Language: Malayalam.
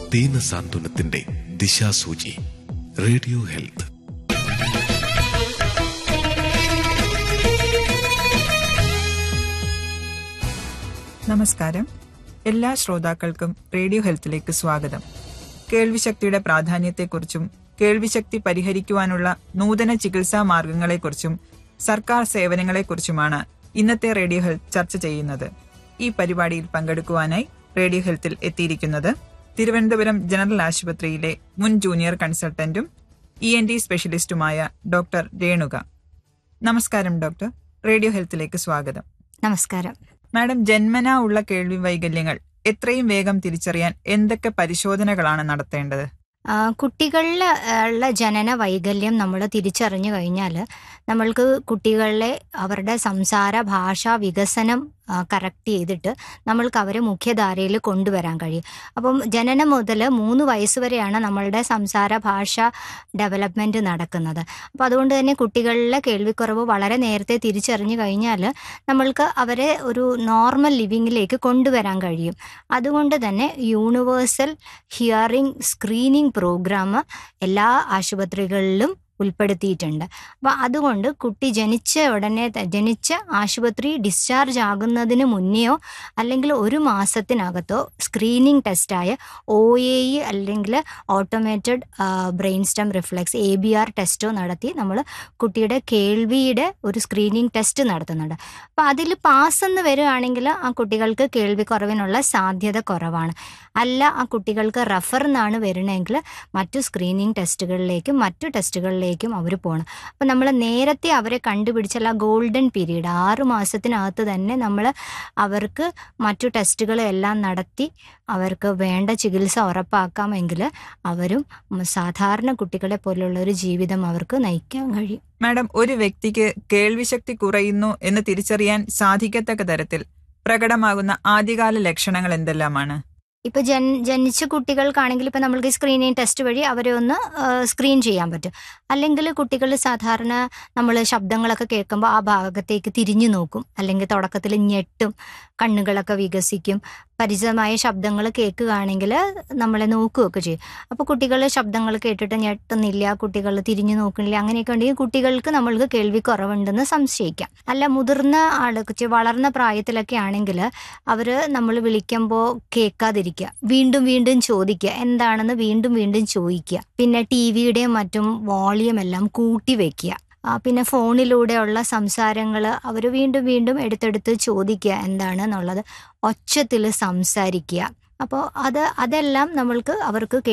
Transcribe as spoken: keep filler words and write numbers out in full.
ദീനസാന്ത്വനത്തിന്റെ ദിശാസൂചി. Radio health. നമസ്കാരം. എല്ലാ ശ്രോതാക്കൾക്കും റേഡിയോ ഹെൽത്തിലേക്ക് സ്വാഗതം. കേൾവിശക്തിയുടെ പ്രാധാന്യത്തെക്കുറിച്ചും കേൾവിശക്തി പരിഹരിക്കുവാനുള്ള നൂതന ചികിത്സാ മാർഗങ്ങളെക്കുറിച്ചും സർക്കാർ സേവനങ്ങളെക്കുറിച്ചുമാണ് ഇന്നത്തെ റേഡിയോ ഹെൽത്ത് ചർച്ച ചെയ്യുന്നത്. ഈ പരിപാടിയിൽ പങ്കെടുക്കുവാനായി റേഡിയോ ഹെൽത്തിൽ എത്തിയിരിക്കുന്നത് തിരുവനന്തപുരം ജനറൽ ആശുപത്രിയിലെ മുൻ junior കൺസൾട്ടന്റും E N T സ്പെഷ്യലിസ്റ്റുമായ doctor Renuka. നമസ്കാരം ഡോക്ടർ. റേഡിയോ ഹെൽത്തിലേക്ക് സ്വാഗതം. നമസ്കാരം മാഡം. ജന്മനാ ഉള്ള കേൾവി വൈകല്യങ്ങൾ എത്രയും വേഗം തിരിച്ചറിയാൻ എന്തൊക്കെ പരിശോധനകളാണ് നടത്തേണ്ടത്? കുട്ടികളിൽ ഉള്ള ജനന വൈകല്യം നമ്മൾ തിരിച്ചറിഞ്ഞു കഴിഞ്ഞാൽ നമ്മൾക്ക് കുട്ടികളിലെ അവരുടെ സംസാര ഭാഷാ വികസനം കറക്റ്റ് ചെയ്തിട്ട് നമ്മൾക്ക് അവരെ മുഖ്യധാരയിൽ കൊണ്ടുവരാൻ കഴിയും. അപ്പം ജനനം മുതൽ മൂന്ന് വയസ്സ് വരെയാണ് നമ്മളുടെ സംസാര ഭാഷ ഡെവലപ്മെൻറ്റ് നടക്കുന്നത്. അപ്പോൾ അതുകൊണ്ട് തന്നെ കുട്ടികളിലെ കേൾവിക്കുറവ് വളരെ നേരത്തെ തിരിച്ചറിഞ്ഞു കഴിഞ്ഞാൽ നമ്മൾക്ക് അവരെ ഒരു നോർമൽ ലിവിങ്ങിലേക്ക് കൊണ്ടുവരാൻ കഴിയും. അതുകൊണ്ട് തന്നെ യൂണിവേഴ്സൽ ഹിയറിംഗ് സ്ക്രീനിങ് പ്രോഗ്രാം എല്ലാ ആശുപത്രികളിലും ഉൾപ്പെടുത്തിയിട്ടുണ്ട്. അപ്പോൾ അതുകൊണ്ട് കുട്ടി ജനിച്ച ഉടനെ ജനിച്ച ആശുപത്രി ഡിസ്ചാർജ് ആകുന്നതിന് മുന്നെയോ അല്ലെങ്കിൽ ഒരു മാസത്തിനകത്തോ സ്ക്രീനിങ് ടെസ്റ്റായ ഒ എ ഇ അല്ലെങ്കിൽ automated brain stem reflex A B R ടെസ്റ്റോ നടത്തി നമ്മൾ കുട്ടിയുടെ കേൾവിയുടെ ഒരു സ്ക്രീനിങ് ടെസ്റ്റ് നടത്തുന്നുണ്ട്. അപ്പോൾ അതിൽ പാസ് എന്ന് വരികയാണെങ്കിൽ ആ കുട്ടികൾക്ക് കേൾവി കുറവിനുള്ള സാധ്യത കുറവാണ്. അല്ല, ആ കുട്ടികൾക്ക് റഫർ എന്നാണ് വരണമെങ്കിൽ മറ്റു സ്ക്രീനിങ് ടെസ്റ്റുകളിലേക്കും മറ്റു ടെസ്റ്റുകളിലേക്കും അവർ പോകണം. അപ്പം നമ്മൾ നേരത്തെ അവരെ കണ്ടുപിടിച്ചുള്ള ഗോൾഡൻ പീരീഡ് ആറു മാസത്തിനകത്ത് തന്നെ നമ്മൾ അവർക്ക് മറ്റു ടെസ്റ്റുകളെല്ലാം നടത്തി അവർക്ക് വേണ്ട ചികിത്സ ഉറപ്പാക്കാമെങ്കിൽ അവരും സാധാരണ കുട്ടികളെ പോലുള്ള ഒരു ജീവിതം അവർക്ക് നയിക്കാൻ കഴിയും. മാഡം, ഒരു വ്യക്തിക്ക് കേൾവിശക്തി കുറയുന്നു എന്ന് തിരിച്ചറിയാൻ സാധിക്കത്തക്ക തരത്തിൽ പ്രകടമാകുന്ന ആദ്യകാല ലക്ഷണങ്ങൾ എന്തെല്ലാമാണ്? ഇപ്പോൾ ജൻ ജനിച്ച കുട്ടികൾക്കാണെങ്കിൽ ഇപ്പോൾ നമ്മൾക്ക് സ്ക്രീനിങ് ടെസ്റ്റ് വഴി അവരെ ഒന്ന് സ്ക്രീൻ ചെയ്യാൻ പറ്റും. അല്ലെങ്കിൽ കുട്ടികൾ സാധാരണ നമ്മൾ ശബ്ദങ്ങളൊക്കെ കേൾക്കുമ്പോൾ ആ ഭാഗത്തേക്ക് തിരിഞ്ഞു നോക്കും, അല്ലെങ്കിൽ തുടക്കത്തിൽ ഞെട്ടും, കണ്ണുകളൊക്കെ വികസിക്കും. പരിചിതമായ ശബ്ദങ്ങൾ കേൾക്കുകയാണെങ്കിൽ നമ്മളെ നോക്കുകയൊക്കെ ചെയ്യും. അപ്പോൾ കുട്ടികൾ ശബ്ദങ്ങൾ കേട്ടിട്ട് ഞെട്ടുന്നില്ല, കുട്ടികൾ തിരിഞ്ഞു നോക്കുന്നില്ല, അങ്ങനെയൊക്കെ ഉണ്ടെങ്കിൽ കുട്ടികൾക്ക് നമ്മൾക്ക് കേൾവി കുറവുണ്ടെന്ന് സംശയിക്കാം. അല്ല, മുതിർന്ന ആൾക്ക് വളർന്ന പ്രായത്തിലൊക്കെ ആണെങ്കിൽ അവർ നമ്മൾ വിളിക്കുമ്പോൾ കേൾക്കാതിരിക്കുക, വീണ്ടും വീണ്ടും ചോദിക്കുക, എന്താണെന്ന് വീണ്ടും വീണ്ടും ചോദിക്കുക. പിന്നെ ടി വിയുടെയും മറ്റും വോളിയം എല്ലാം കൂട്ടി വയ്ക്കുക. പിന്നെ ഫോണിലൂടെയുള്ള സംസാരങ്ങൾ അവർ വീണ്ടും വീണ്ടും എടുത്തെടുത്ത് ചോദിക്കുക എന്താണെന്നുള്ളത്, ഒച്ചത്തിൽ സംസാരിക്കുക. അപ്പോൾ അത് അതെല്ലാം നമ്മൾക്ക് അവർക്ക്